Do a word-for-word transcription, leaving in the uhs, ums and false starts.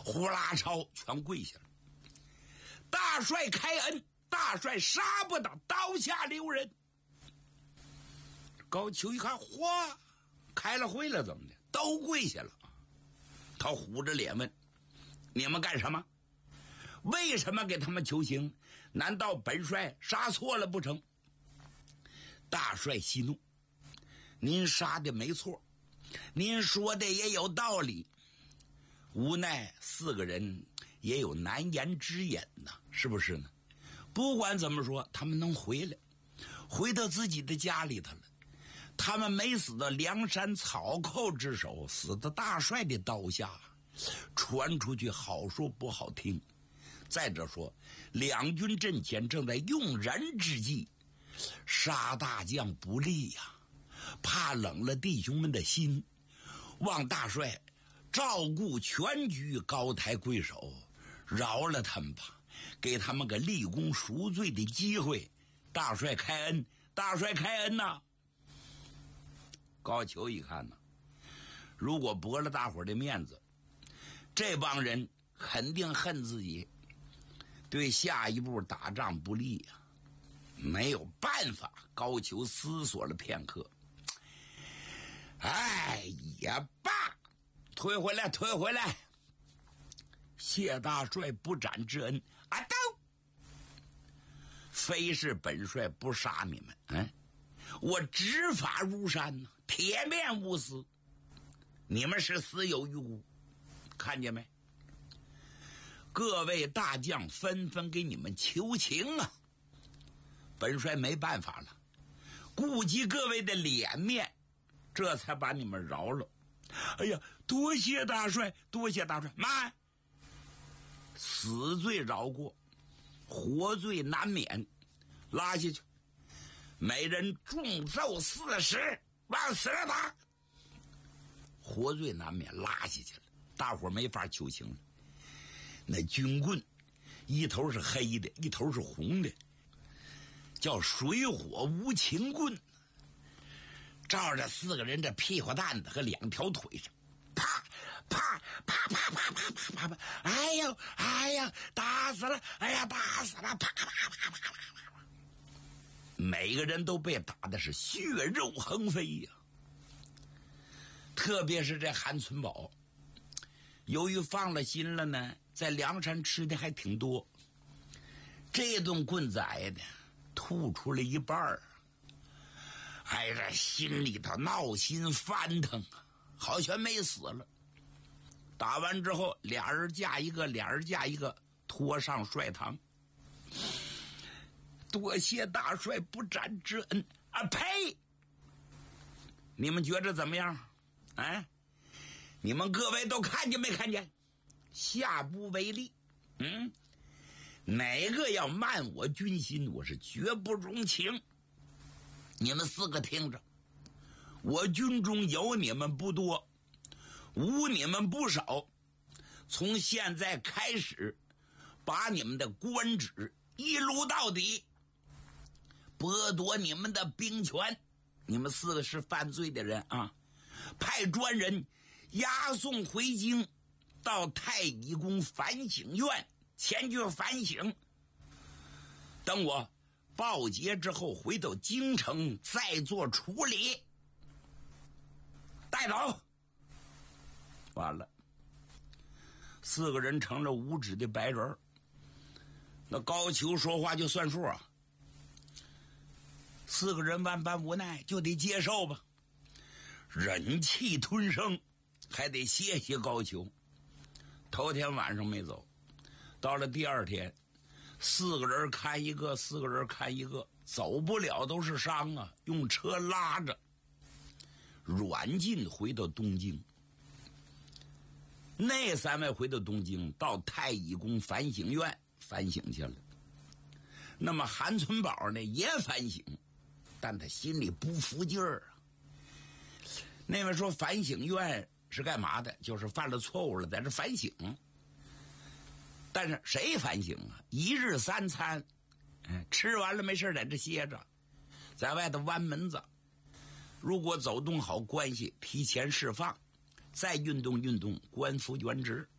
呼啦超全跪下了。大帅开恩，大帅杀不得，刀下留人。高俅一看，嚯，开了会了，怎么的？都跪下了。他虎着脸问：你们干什么？为什么给他们求情？难道本帅杀错了不成？大帅息怒：您杀的没错，您说的也有道理，无奈四个人也有难言之隐呐，是不是呢？不管怎么说，他们能回来，回到自己的家里头了。他们没死到梁山草寇之手，死到大帅的刀下，传出去好说不好听。再者说，两军阵前正在用人之际，杀大将不利呀、啊，怕冷了弟兄们的心。望大帅照顾全局，高抬贵手，饶了他们吧，给他们个立功赎罪的机会。大帅开恩，大帅开恩呐！高俅一看呢，如果驳了大伙的面子，这帮人肯定恨自己，对下一步打仗不利呀、啊。没有办法，高俅思索了片刻，哎，也罢，退回来，退回来。谢大帅不斩之恩，啊，都非是本帅不杀你们，嗯，我执法如山呢，铁面无私，你们是死有余辜，看见没？各位大将纷纷给你们求情啊，本帅没办法了，顾及各位的脸面，这才把你们饶了。哎呀，多谢大帅，多谢大帅。慢，死罪饶过，活罪难免，拉下去，每人重奏四十，往死了打。活罪难免，拉下去了，大伙没法求情了。那军棍一头是黑的，一头是红的，叫水火无情棍，照着四个人这屁股蛋子和两条腿上，啪啪啪啪啪啪啪啪啪，哎呦哎呀，打死了，哎呀打死了，啪啪啪啪啪啪，每个人都被打的是血肉横飞呀、啊。特别是这韩存宝，由于放了心了呢，在梁山吃的还挺多，这顿棍子挨的吐出了一半儿，哎，这心里头闹心翻腾啊，好像没死了。打完之后，俩人架一个，俩人架一个，拖上帅堂。多谢大帅不斩之恩啊！呸！你们觉着怎么样？哎，你们各位都看见没看见？下不为例，嗯，哪个要慢我军心，我是绝不容情。你们四个听着，我军中有你们不多，无你们不少，从现在开始，把你们的官职一撸到底，剥夺你们的兵权。你们四个是犯罪的人啊，派专人押送回京，到太乙宫反省院前去反省。等我报捷之后，回到京城再做处理。带走。完了，四个人成了无纸的白人。那高俅说话就算数啊。四个人万般无奈，就得接受吧，忍气吞声，还得谢谢高俅。头天晚上没走，到了第二天，四个人看一个，四个人看一个，走不了都是伤啊，用车拉着软禁回到东京。那三位回到东京，到太乙宫反省院反省去了。那么韩存宝呢，也反省，但他心里不服劲儿啊。那位说反省院是干嘛的？就是犯了错误了，在这反省。但是谁反省啊？一日三餐，嗯，吃完了没事在这歇着，在外头弯门子。如果走动好关系，提前释放，再运动运动，官复原职。